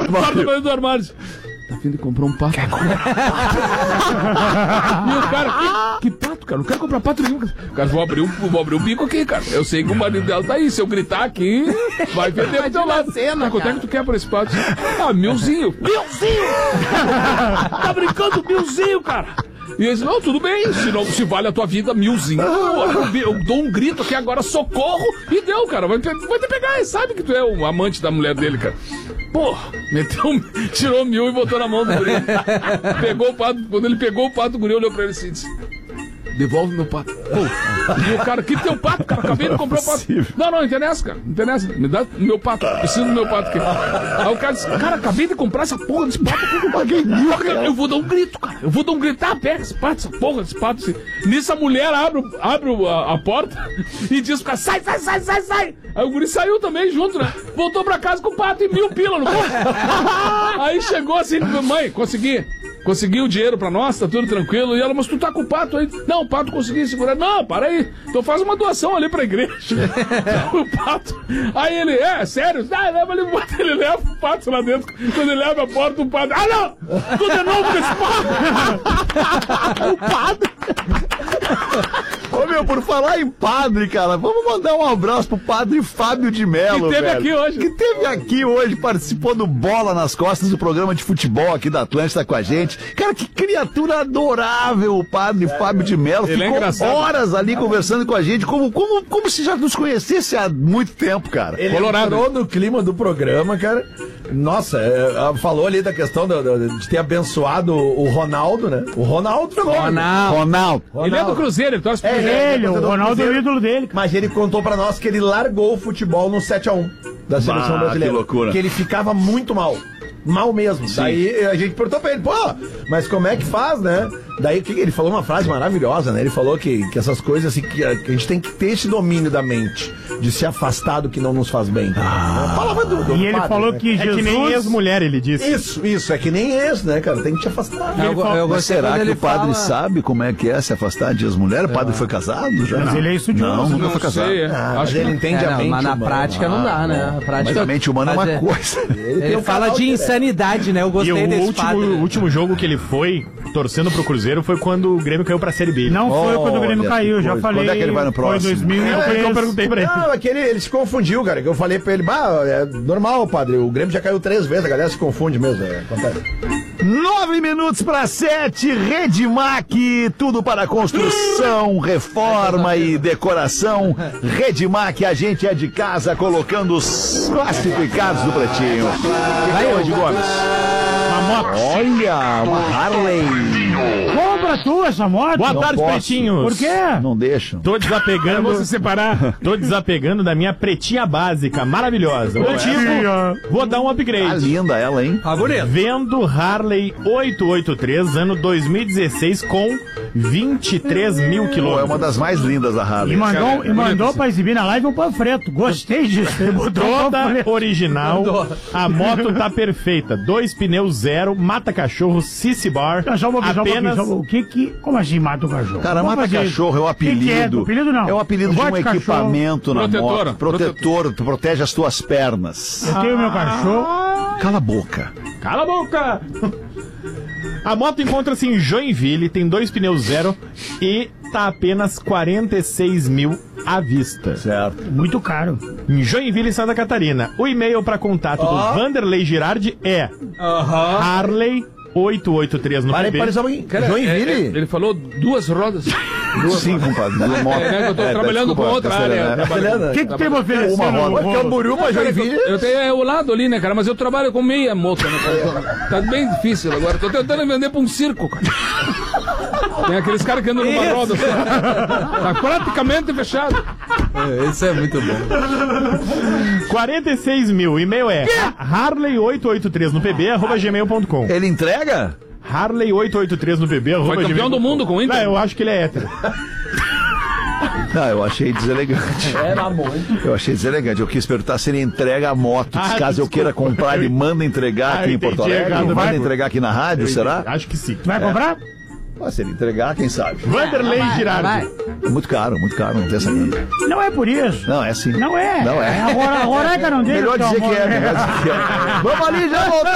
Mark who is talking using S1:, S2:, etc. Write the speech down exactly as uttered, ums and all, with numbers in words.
S1: armário. do armário. Tá a fim de comprar um pato? Quer comprar pato? E o cara, que, que pato, cara? Não quero comprar pato nenhum. O cara, vou abrir, um, vou abrir um bico aqui, cara. Eu sei que o marido dela tá aí. Se eu gritar aqui, vai vender pro teu lado. Cena, quanto é que tu quer por esse pato? Ah, milzinho. Milzinho! Tá brincando, milzinho, cara? E eles, não, tudo bem, se, não, se vale a tua vida, milzinho. Eu, eu dou um grito aqui agora, socorro, e deu, cara. Vai, vai te pegar, sabe que tu é o amante da mulher dele, cara. Porra, meteu, tirou mil e botou na mão do guri. Pegou o pato, quando ele pegou o pato, o guri olhou pra ele assim e disse: devolve meu pato. Pô. E o cara, que teu pato, cara? Acabei de comprar o pato. Não, não, não interessa, cara. Não interessa. Me dá meu pato. Preciso do meu pato aqui. Aí o cara disse: cara, acabei de comprar essa porra desse pato. Eu paguei mil, cara. Eu vou dar um grito, cara. Eu vou dar um grito. Ah, pega esse pato, essa porra desse pato. Assim. Nisso a mulher abre, abre a, a porta e diz pro cara: sai, sai, sai, sai, sai. Aí o guri saiu também junto, né? Voltou pra casa com o pato e mil pila no pato. Aí chegou assim: mãe, consegui. Consegui o dinheiro pra nós, tá tudo tranquilo. E ela, mas tu tá com o pato aí? Não, o pato consegui segurar. Não, para aí. Então faz uma doação ali pra igreja. O pato. Aí ele, é, sério? Ah, leva ele, ele leva o pato lá dentro. Quando ele abre a porta, o pato. Ah, não! Tudo de novo com esse pato! O pato!
S2: Ô meu, por falar em padre, cara, vamos mandar um abraço pro padre Fábio de Mello,
S1: que teve
S2: velho,
S1: aqui hoje.
S2: Que teve aqui hoje, participou do Bola nas Costas do programa de futebol aqui da Atlântida com a gente. Cara, que criatura adorável o padre é, Fábio de Mello.
S1: Ele
S2: ficou
S1: é
S2: horas ali conversando com a gente, como, como, como se já nos conhecesse há muito tempo, cara.
S3: Ele Colorado. entrou no clima do programa, cara. Nossa, é, falou ali da questão do, do, de ter abençoado o Ronaldo, né? O Ronaldo foi
S2: Ronaldo. Ronaldo. Ronaldo.
S1: Ele é do Cruzeiro, ele torce pro Cruzeiro.
S3: É,
S4: ele, o Ronaldo é o ídolo dele.
S3: Mas ele contou pra nós que ele largou o futebol no sete a um da seleção bah, brasileira.
S2: Que loucura.
S3: Que ele ficava muito mal. Mal mesmo. Sim. Daí a gente perguntou pra ele, pô, mas como é que faz, né? Daí ele falou uma frase maravilhosa, né? Ele falou que, que essas coisas, assim, que a, que a gente tem que ter esse domínio da mente, de se afastar do que não nos faz bem.
S4: Ah.
S3: É a palavra do, do
S4: E ele
S3: padre,
S4: falou
S3: né?
S4: que Jesus...
S5: É que nem ex-mulher, ele disse.
S3: Isso, isso, é que nem ex, né, cara? Tem que te afastar.
S2: Eu, eu, eu Mas será que o padre
S6: fala...
S2: sabe como é que é se afastar de ex-mulher? O padre é. foi casado já?
S4: Mas ele é isso de
S2: Não,
S4: uso.
S2: nunca
S1: não
S2: foi casado.
S1: Sei, é.
S3: Ah,
S1: Acho
S3: mas
S1: que
S3: ele entende
S6: é,
S3: a
S6: não,
S3: mente
S6: mas na
S3: humana.
S6: prática não dá, né? A prática...
S2: Mas a mente humana é uma
S6: é...
S2: coisa.
S6: Ele, ele fala de insanidade, né? Eu gostei
S5: e o
S6: desse
S5: último,
S6: padre.
S5: o último jogo que ele foi, torcendo pro Cruzeiro, foi quando o Grêmio caiu pra Série B.
S4: Não foi
S2: Oh,
S4: quando o Grêmio caiu, já
S2: coisa.
S4: falei.
S2: Quando é que ele vai no próximo?
S4: Foi dois mil e três.
S5: É, eu perguntei pra ele.
S3: Não, é que ele, ele se confundiu, cara. Que eu falei pra ele, bah, é normal, padre. O Grêmio já caiu três vezes, a galera se confunde mesmo. É, acontece.
S2: Nove minutos para sete, Redmac, tudo para construção, reforma e decoração. Redmac, a gente é de casa, colocando os classificados do Pretinho. Vai hoje, Gomes.
S4: Uma moto.
S2: Olha, uma Harley.
S4: Compra tu essa moto.
S5: Boa
S2: Não
S5: tarde,
S2: posso.
S5: Pretinhos.
S4: Por quê?
S2: Não deixam.
S5: Tô desapegando.
S1: Vamos se separar.
S5: Tô desapegando da minha pretinha básica, maravilhosa. O tipo, vou dar um
S2: Tá
S5: upgrade.
S2: linda ela, hein?
S5: Vendo Harley oitocentos e oitenta e três, ano dois mil e dezesseis, com vinte e três mil
S2: Pô, é
S5: quilômetros.
S2: uma das mais lindas da Harley.
S4: E mandou,
S1: Cara,
S4: e mandou pra exibir na live um panfleto. Gostei disso. Ele botou um
S5: Toda
S4: panfleto.
S5: original, a moto tá perfeita. Dois pneus zero, mata cachorro, Sissy Bar.
S4: Não, só um pouquinho, só um pouquinho,
S5: apenas
S4: só um pouquinho. O que que... Como assim mata o cachorro?
S2: Cara,
S4: Vamos
S2: mata
S4: fazer
S2: cachorro é o
S4: isso.
S2: apelido.
S4: Que que é? O apelido não.
S2: É o apelido
S4: Eu
S2: de
S4: gosto
S2: um
S4: cachorro.
S2: equipamento na
S1: Protetora.
S2: moto. Protetor, protege as tuas pernas.
S4: Eu tenho meu cachorro.
S2: Cala a boca.
S5: Cala a boca! A moto encontra-se em Joinville, tem dois pneus zero e tá apenas quarenta e seis mil à vista.
S2: Certo.
S4: Muito caro.
S5: Em Joinville, Santa Catarina. O e-mail para contato do Vanderlei Girardi é Harley oitocentos e oitenta e três no
S3: Parei,
S5: P B.
S3: parei só um pouquinho.
S1: Cara,
S3: Joinville?
S1: é, é, ele falou duas rodas.
S2: Duas sim, compadre. Duas motos.
S1: É, né, eu tô
S2: É,
S1: trabalhando
S2: desculpa,
S1: com outra
S2: Castelhana.
S1: área. Trabalhando-
S4: O que que tem pra oferecer?
S2: Uma
S4: no
S2: roda.
S4: rolo?
S3: Porque o Buru pra Joinville.
S1: Eu tenho é, o lado ali, né, cara? Mas eu trabalho com meia moto, né, cara? Tá bem difícil agora. Tô tentando vender pra um circo, cara. Tem aqueles caras que andam numa roda. Assim. Tá praticamente fechado.
S6: Isso é muito bom.
S5: quarenta e seis mil. O e-mail é Harley oitocentos e oitenta e três no P B, arroba gmail ponto com.
S2: Ele entrega?
S5: Harley oitocentos e oitenta e três no P B, arroba
S1: Foi campeão
S5: gmail ponto com.
S1: do mundo com o Inter?
S5: Não, eu acho que ele é hétero.
S2: Ah, eu achei deselegante.
S6: Era muito.
S2: Eu achei deselegante. Eu quis perguntar se ele entrega a moto.
S5: Ah,
S2: Caso eu
S5: desculpa.
S2: queira comprar, ele manda entregar
S5: Ah,
S2: aqui
S5: eu
S2: em Porto
S5: entendi
S2: Alegre.
S5: errado,
S2: Manda
S5: vai.
S2: entregar aqui na rádio, será?
S5: Acho que sim.
S4: Tu vai comprar?
S2: Ah, se ele entregar, quem sabe?
S5: Vanderlei Girardi.
S2: É muito caro, muito caro, não tem essa grana.
S4: Não é por isso.
S2: Não, é sim.
S4: Não é.
S2: Não é.
S4: A Ro- a Roraima não deixa.
S2: Melhor
S4: teu
S2: dizer que
S4: amor.
S2: é, melhor dizer que é. Vamos ali, já voltamos.